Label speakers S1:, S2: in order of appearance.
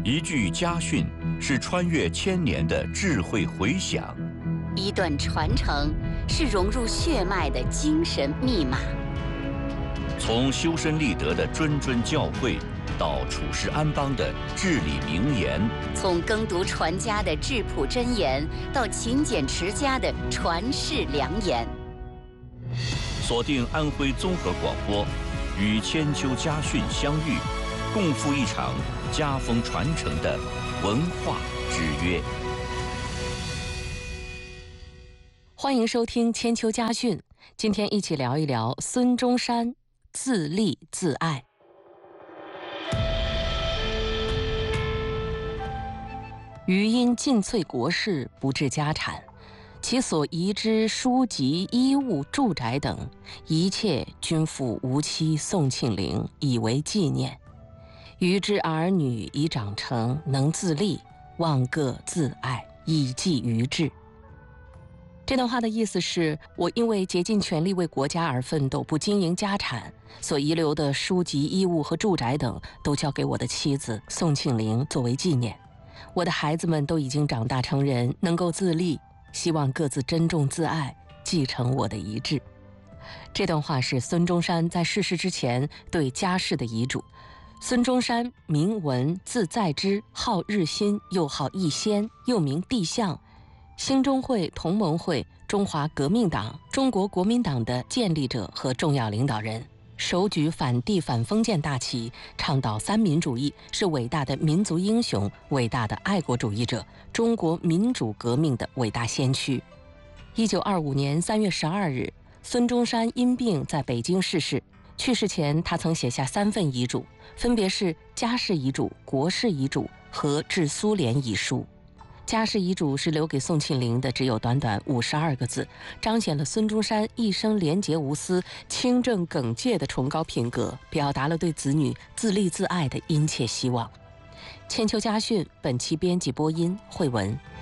S1: 一句家训是穿越千年的智慧回响，
S2: 一段传承是融入血脉的精神密码。
S1: 从修身立德的谆谆教诲，到处世安邦的至理名言；
S2: 从耕读传家的质朴箴言，到勤俭持家的传世良言。
S1: 锁定安徽综合广播，与千秋家训相遇，共赴一场家风传承的文化之约。
S3: 欢迎收听千秋家训，今天一起聊一聊孙中山自立自爱。余因尽瘁国事，不置家产，其所遗之书籍、衣物、住宅等，一切均付吾妻宋庆龄，以为纪念。余之儿女已长成，能自立，望各自爱，以继余志。这段话的意思是，我因为竭尽全力为国家而奋斗，不经营家产，所遗留的书籍、衣物和住宅等，都交给我的妻子宋庆龄作为纪念。我的孩子们都已经长大成人，能够自立，希望各自珍重自爱，继承我的遗志。这段话是孙中山在逝世之前对家世的遗嘱。孙中山名文，字在之，号日新，又号逸仙，又名帝相，兴中会、同盟会、中华革命党、中国国民党的建立者和重要领导人，手举反帝反封建大旗，倡导三民主义，是伟大的民族英雄，伟大的爱国主义者，中国民主革命的伟大先驱。1925年3月12日，孙中山因病在北京逝世。去世前，他曾写下3份遗嘱，分别是家事遗嘱、国事遗嘱和致苏联遗书。家事遗嘱是留给宋庆龄的，只有短短52个字，彰显了孙中山一生廉洁无私、清正耿介的崇高品格，表达了对子女自立自爱的殷切希望。千秋家训本期编辑播音慧文。